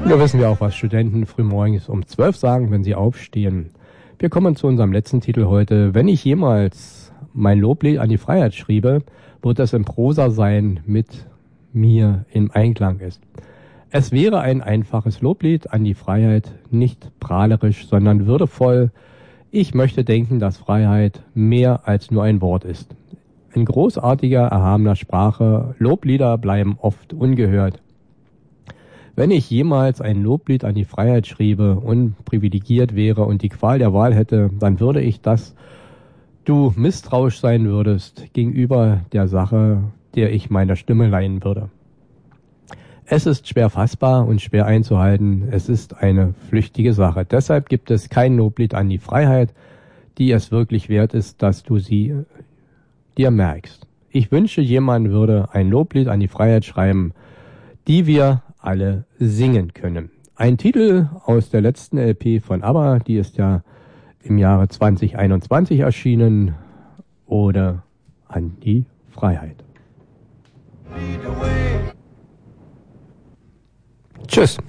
Nur wissen wir auch, was Studenten frühmorgens um 12 sagen, wenn sie aufstehen. Wir kommen zu unserem letzten Titel heute. Wenn ich jemals mein Loblied an die Freiheit schriebe, wird es in Prosa sein, mit mir im Einklang ist. Es wäre ein einfaches Loblied an die Freiheit, nicht prahlerisch, sondern würdevoll. Ich möchte denken, dass Freiheit mehr als nur ein Wort ist. In großartiger, erhabener Sprache, Loblieder bleiben oft ungehört. Wenn ich jemals ein Loblied an die Freiheit schriebe und privilegiert wäre und die Qual der Wahl hätte, dann würde ich, dass du misstrauisch sein würdest gegenüber der Sache, der ich meiner Stimme leihen würde. Es ist schwer fassbar und schwer einzuhalten. Es ist eine flüchtige Sache. Deshalb gibt es kein Loblied an die Freiheit, die es wirklich wert ist, dass du sie dir merkst. Ich wünsche, jemand würde ein Loblied an die Freiheit schreiben, die wir alle singen können. Ein Titel aus der letzten LP von ABBA, die ist ja im Jahre 2021 erschienen, Ode an die Freiheit. Tschüss.